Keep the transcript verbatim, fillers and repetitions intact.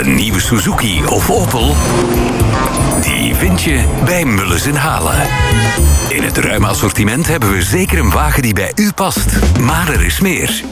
Een nieuwe Suzuki of Opel? Die vind je bij Mullis en Halen. In het ruime assortiment hebben we zeker een wagen die bij u past. Maar er is meer.